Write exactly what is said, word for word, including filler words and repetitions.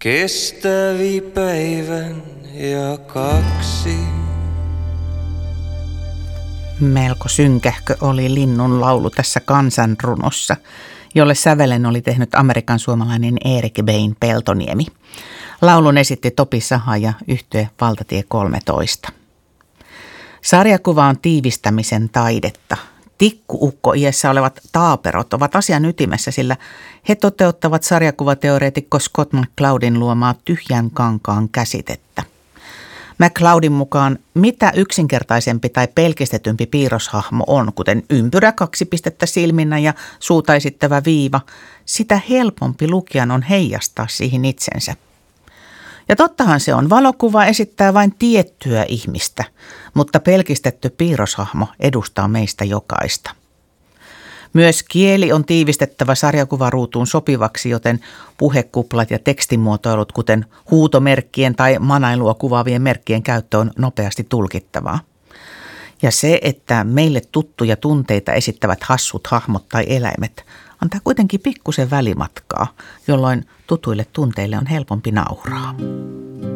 Kestävi päivän ja kaksi. Melko synkähkö oli linnun laulu tässä kansanrunossa, jolle sävelen oli tehnyt Amerikan suomalainen Erik Bein Peltoniemi. Laulun esitti Topi Saha ja yhtye Valtatie kolmetoista. Sarjakuva on tiivistämisen taidetta. Tikku-ukko-iässä olevat taaperot ovat asian ytimessä, sillä he toteuttavat sarjakuvateoreetikko Scott McCloudin luomaa tyhjän kankaan käsitettä. McCloudin mukaan mitä yksinkertaisempi tai pelkistetympi piirroshahmo on, kuten ympyrä, kaksi pistettä silminnä ja suuta esittävä viiva, sitä helpompi lukijan on heijastaa siihen itsensä. Ja tottahan se on, valokuva esittää vain tiettyä ihmistä, mutta pelkistetty piirroshahmo edustaa meistä jokaista. Myös kieli on tiivistettävä sarjakuvaruutuun sopivaksi, joten puhekuplat ja tekstimuotoilut, kuten huutomerkkien tai manailua kuvaavien merkkien käyttö on nopeasti tulkittavaa. Ja se, että meille tuttuja tunteita esittävät hassut hahmot tai eläimet, antaa kuitenkin pikkusen välimatkaa, jolloin tutuille tunteille on helpompi nauraa.